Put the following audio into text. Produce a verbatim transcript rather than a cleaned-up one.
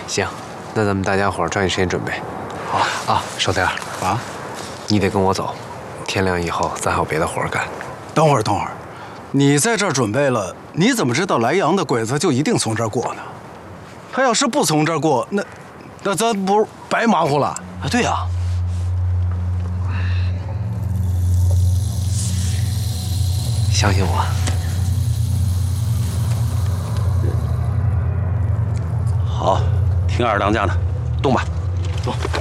行，那咱们大家伙儿抓紧时间准备。 好啊，少天啊， 你得跟我走，天亮以后咱还有别的活儿干。 等会儿，等会儿，你在这儿准备了，你怎么知道莱阳的鬼子就一定从这儿过呢？他要是不从这儿过，那那咱不是白忙活了？ 啊，对呀、啊。 相信我。 好，听二当家的，动吧。 走。